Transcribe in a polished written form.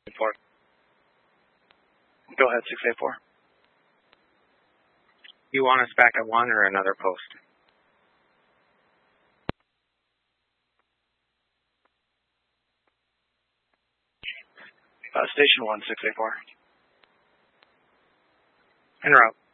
4. Go ahead, 684. You want us back at 1 or another post? Station 1, 684. En route.